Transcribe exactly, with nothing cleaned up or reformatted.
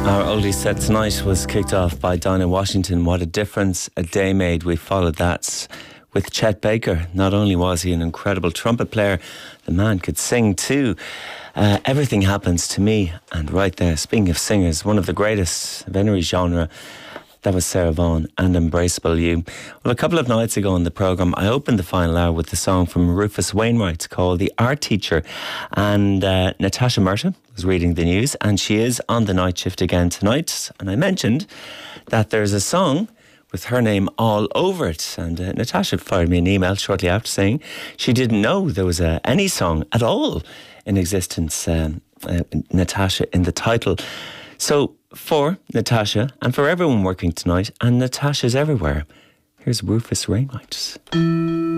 Our oldie set tonight was kicked off by Dinah Washington. What a difference a day made. We followed that with Chet Baker. Not only was he an incredible trumpet player, the man could sing too. Uh, Everything Happens to Me. And right there, speaking of singers, one of the greatest of any genre, that was Sarah Vaughan and Embraceable You. Well, a couple of nights ago on the programme, I opened the final hour with the song from Rufus Wainwright called The Art Teacher. And uh, Natasha Murta was reading the news, and she is on the night shift again tonight. And I mentioned that there's a song with her name all over it. And uh, Natasha fired me an email shortly after saying she didn't know there was uh, any song at all in existence, um, uh, Natasha, in the title. So for Natasha and for everyone working tonight, and Natasha's everywhere, here's Rufus Wainwright.